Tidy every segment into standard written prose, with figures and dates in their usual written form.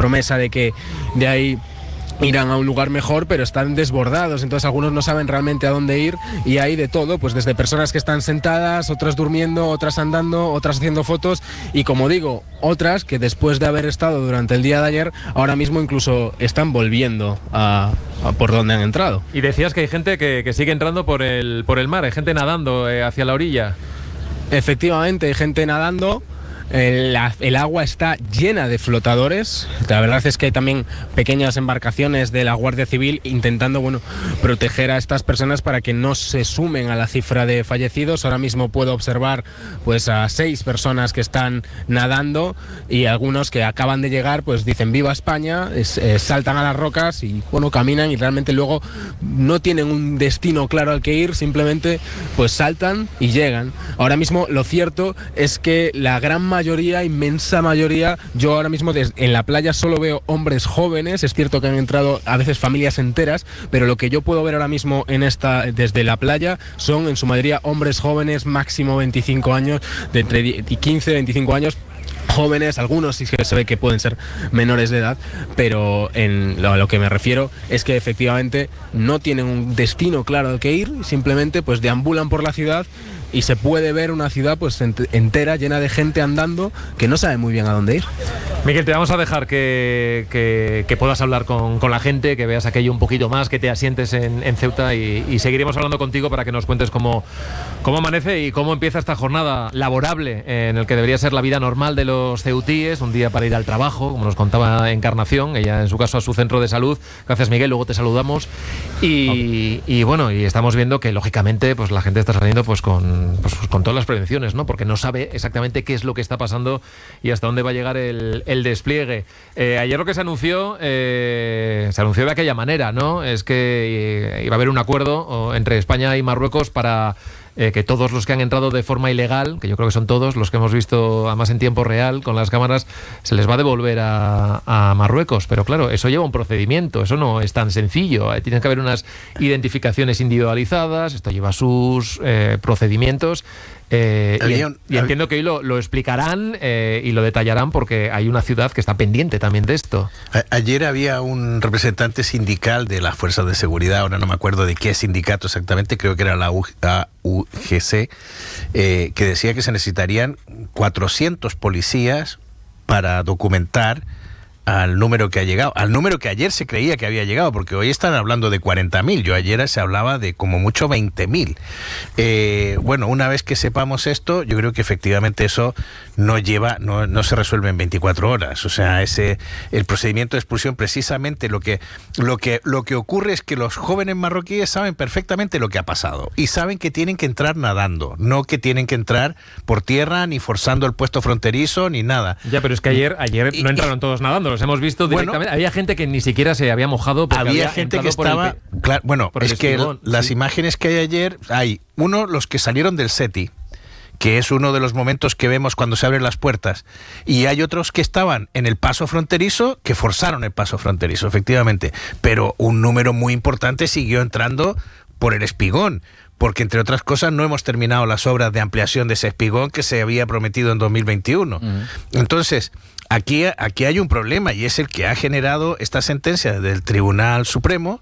promesa de que de ahí irán a un lugar mejor, pero están desbordados, entonces algunos no saben realmente a dónde ir y hay de todo, pues desde personas que están sentadas, otras durmiendo, otras andando, otras haciendo fotos y, como digo, otras que después de haber estado durante el día de ayer, ahora mismo incluso están volviendo a por donde han entrado. Y decías que hay gente que sigue entrando por el mar, hay gente nadando hacia la orilla. Efectivamente, hay gente nadando. El agua está llena de flotadores. La verdad es que hay también pequeñas embarcaciones de la Guardia Civil intentando, proteger a estas personas para que no se sumen a la cifra de fallecidos. Ahora mismo puedo observar pues a 6 personas que están nadando y algunos que acaban de llegar pues dicen viva España, saltan a las rocas y caminan y realmente luego no tienen un destino claro al que ir, simplemente pues saltan y llegan. Ahora mismo lo cierto es que la gran inmensa mayoría, yo ahora mismo en la playa solo veo hombres jóvenes. Es cierto que han entrado a veces familias enteras, pero lo que yo puedo ver ahora mismo desde la playa son en su mayoría hombres jóvenes, máximo 25 años, de entre 15 y 25 años. Jóvenes, algunos sí que se ve que pueden ser menores de edad, pero a lo que me refiero es que efectivamente no tienen un destino claro al que ir, simplemente pues deambulan por la ciudad y se puede ver una ciudad pues entera, llena de gente andando que no sabe muy bien a dónde ir. Miguel, te vamos a dejar que puedas hablar con la gente, que veas aquello un poquito más, que te asientes en Ceuta y seguiremos hablando contigo para que nos cuentes cómo amanece y cómo empieza esta jornada laborable en el que debería ser la vida normal de los ceutíes, un día para ir al trabajo, como nos contaba Encarnación, ella en su caso a su centro de salud. Gracias, Miguel, luego te saludamos y estamos viendo que lógicamente pues la gente está saliendo pues con todas las prevenciones, ¿no? Porque no sabe exactamente qué es lo que está pasando y hasta dónde va a llegar el despliegue. Ayer lo que se anunció de aquella manera, ¿no? Es que iba a haber un acuerdo entre España y Marruecos para que todos los que han entrado de forma ilegal, que yo creo que son todos los que hemos visto además en tiempo real con las cámaras, se les va a devolver a Marruecos. Pero claro, eso lleva un procedimiento, eso no es tan sencillo. Tienen que haber unas identificaciones individualizadas, esto lleva sus procedimientos. Y entiendo que hoy lo explicarán y lo detallarán porque hay una ciudad que está pendiente también de esto. Ayer había un representante sindical de las fuerzas de seguridad, ahora no me acuerdo de qué sindicato exactamente, creo que era la UGC, que decía que se necesitarían 400 policías para documentar al número que ha llegado, al número que ayer se creía que había llegado, porque hoy están hablando de 40.000, yo ayer se hablaba de como mucho 20.000. Una vez que sepamos esto, yo creo que efectivamente eso no se resuelve en 24 horas, o sea, el procedimiento de expulsión, precisamente lo que ocurre es que los jóvenes marroquíes saben perfectamente lo que ha pasado y saben que tienen que entrar nadando, no que tienen que entrar por tierra, ni forzando el puesto fronterizo, ni nada. Ya, pero es que ayer no entraron todos nadando. Los hemos visto directamente. Había gente que ni siquiera se había mojado porque había gente que estaba... es que las imágenes que hay ayer, hay los que salieron del SETI, que es uno de los momentos que vemos cuando se abren las puertas, y hay otros que estaban en el paso fronterizo, que forzaron el paso fronterizo, efectivamente, pero un número muy importante siguió entrando por el espigón, porque entre otras cosas no hemos terminado las obras de ampliación de ese espigón que se había prometido en 2021. Entonces, aquí hay un problema y es el que ha generado esta sentencia del Tribunal Supremo,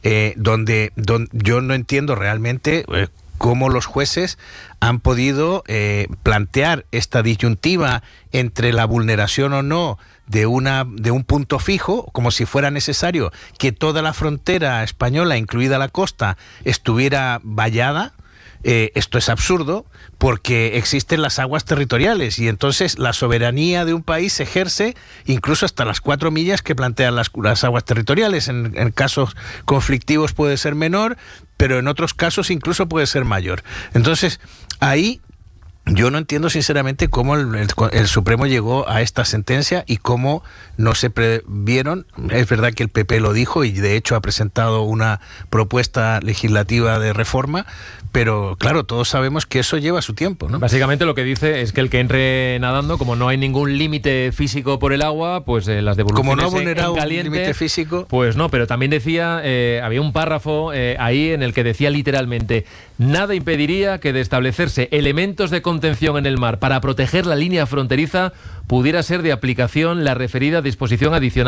donde yo no entiendo realmente cómo los jueces han podido plantear esta disyuntiva entre la vulneración o no de un punto fijo, como si fuera necesario que toda la frontera española, incluida la costa, estuviera vallada. Esto es absurdo porque existen las aguas territoriales y entonces la soberanía de un país se ejerce incluso hasta las 4 millas que plantean las aguas territoriales. En casos conflictivos puede ser menor, pero en otros casos incluso puede ser mayor. Entonces, ahí yo no entiendo sinceramente cómo el Supremo llegó a esta sentencia y cómo no se previeron. Es verdad que el PP lo dijo y de hecho ha presentado una propuesta legislativa de reforma, pero claro, todos sabemos que eso lleva su tiempo, ¿no? Básicamente lo que dice es que el que entre nadando, como no hay ningún límite físico por el agua, pues las devoluciones como no ha vulnerado en caliente, un límite físico, pues no, pero también decía, había un párrafo ahí en el que decía literalmente: nada impediría que de establecerse elementos de contención en el mar para proteger la línea fronteriza pudiera ser de aplicación la referida disposición adicional